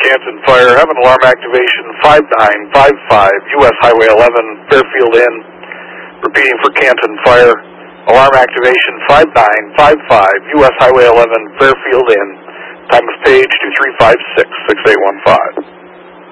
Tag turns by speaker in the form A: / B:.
A: Canton Fire. Have an alarm activation 5955 U.S. Highway 11, Fairfield Inn. Repeating for Canton Fire. Alarm activation 5955 U.S. Highway 11, Fairfield Inn. Time of page 2356-6815.